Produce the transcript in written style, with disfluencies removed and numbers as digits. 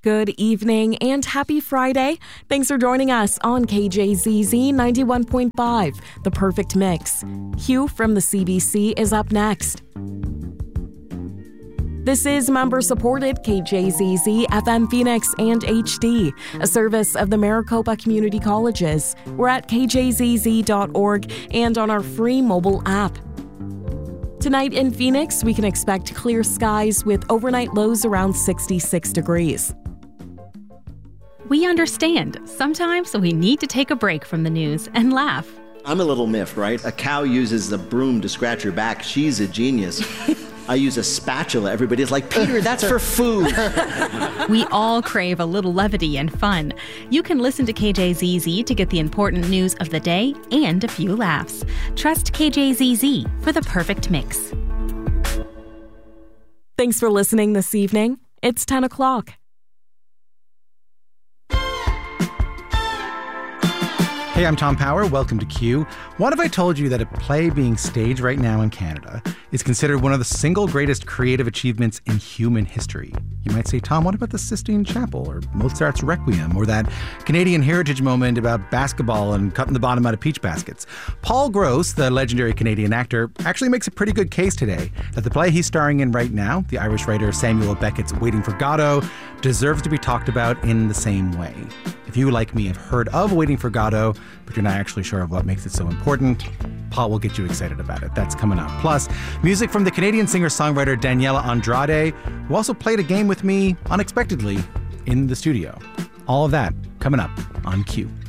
Good evening and happy Friday. Thanks for joining us on KJZZ 91.5, The Perfect Mix. Hugh from the CBC is up next. This is member-supported KJZZ FM Phoenix and HD, a service of the Maricopa Community Colleges. We're at kjzz.org and on our free mobile app. Tonight in Phoenix, we can expect clear skies with overnight lows around 66 degrees. We understand. Sometimes we need to take a break from the news and laugh. I'm a little miffed, right? A cow uses a broom to scratch her back. She's a genius. I use a spatula. Everybody's like, Peter, that's for food. We all crave a little levity and fun. You can listen to KJZZ to get the important news of the day and a few laughs. Trust KJZZ for the perfect mix. Thanks for listening this evening. It's 10 o'clock. Hey, I'm Tom Power. Welcome to Q. What if I told you that a play being staged right now in Canada is considered one of the single greatest creative achievements in human history? You might say, Tom, what about the Sistine Chapel or Mozart's Requiem or that Canadian heritage moment about basketball and cutting the bottom out of peach baskets? Paul Gross, the legendary Canadian actor, actually makes a pretty good case today that the play he's starring in right now, the Irish writer Samuel Beckett's Waiting for Godot, deserves to be talked about in the same way. If you, like me, have heard of Waiting for Godot, but you're not actually sure of what makes it so important, Paul will get you excited about it. That's coming up. Plus, music from the Canadian singer-songwriter Daniela Andrade, who also played a game with me unexpectedly in the studio. All of that coming up on Q.